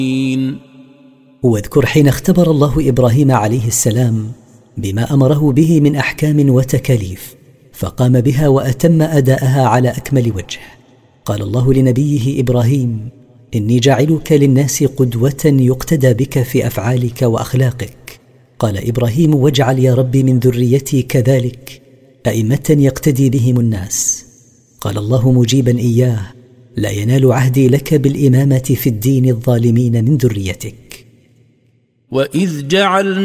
واذكر حين اختبر الله إبراهيم عليه السلام بما أمره به من أحكام وتكاليف، فقام بها وأتم أداءها على أكمل وجه. قال الله لنبيه إبراهيم: إني جاعلك للناس قدوة يقتدى بك في أفعالك وأخلاقك. قال إبراهيم: واجعل يا ربي من ذريتي كذلك أئمة يقتدي بهم الناس. قال الله مجيبا إياه: لا ينال عهدي لك بالإمامة في الدين الظالمين من ذريتك. وإذ جعلنا